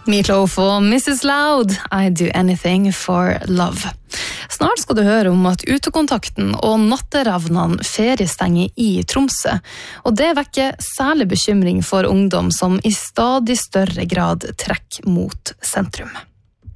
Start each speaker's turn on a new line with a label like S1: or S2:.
S1: Meatloaf og Mrs. Loud, I do anything for love. Snart skal du høre om at utekontakten og natteravnene feriestenger i Tromsø, og det vekker særlig bekymring for ungdom som i stadig større grad trekker mot sentrum.